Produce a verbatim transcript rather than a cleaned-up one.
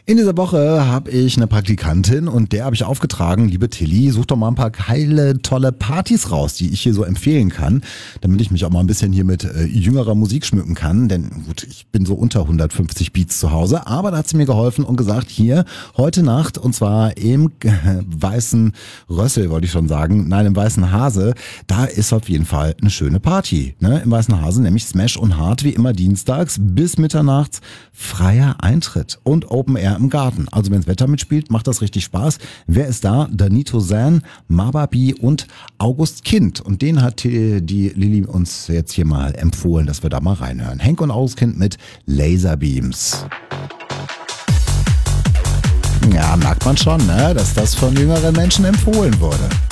In dieser Woche habe ich eine Praktikantin und der habe ich aufgetragen, liebe Tilly, such doch mal ein paar geile, tolle Partys raus, die ich hier so empfehlen kann, damit ich mich auch mal ein bisschen hier mit äh, jüngerer Musik schmücken kann, denn gut, ich bin so unter hundertfünfzig Beats zu Hause, aber da hat sie mir geholfen und gesagt, hier, heute Nacht und zwar im äh, Weißen Rössel, wollte ich schon sagen, nein, im Weißen Hase, da ist auf jeden Fall eine schöne Party, ne? Im Weißen Hase, nämlich Smash und Hard, wie immer dienstags bis mitternachts, freier Eintritt und Open Air im Garten. Also wenn das Wetter mitspielt, macht das richtig Spaß. Wer ist da? Danito Zan, Mababi und August Kind. Und den hat die, die Lilly uns jetzt hier mal empfohlen, dass wir da mal reinhören. Henk und August Kind mit Laserbeams. Ja, merkt man schon, ne, dass das von jüngeren Menschen empfohlen wurde.